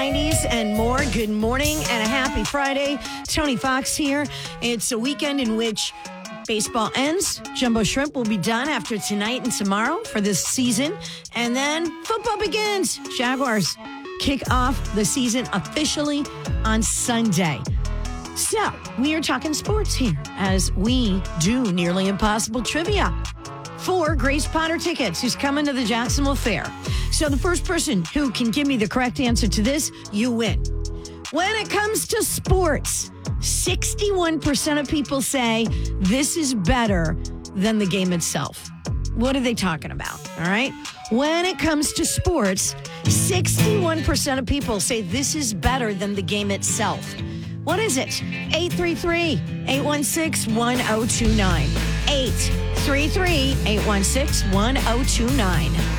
90s, and more. Good morning and a happy Friday. Tony Fox here. It's a weekend in which baseball ends. Jumbo Shrimp will be done after tonight and tomorrow for this season. And then football begins. Jaguars kick off the season officially on Sunday. So we are talking sports here as we do nearly impossible trivia for Grace Potter tickets, who's coming to the Jacksonville Fair. So the first person who can give me the correct answer to this, you win. When it comes to sports, 61% of people say this is better than the game itself. What are they talking about? All right. When it comes to sports, 61% of people say this is better than the game itself. What is it? 833-816-1029. 833-816-1029.